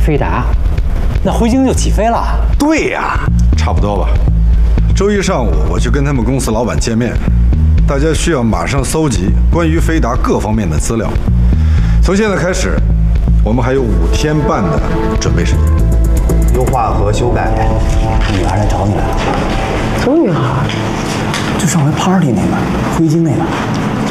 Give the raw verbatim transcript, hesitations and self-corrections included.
飞达，那灰鲸就起飞了。 对呀，差不多吧。周一上午我去跟他们公司老板见面，大家需要马上搜集关于飞达各方面的资料。从现在开始，我们还有五天半的准备时间。 优化和修改。 女孩来找你来了。 什么女孩？ 就上回 party 那个，灰鲸那个。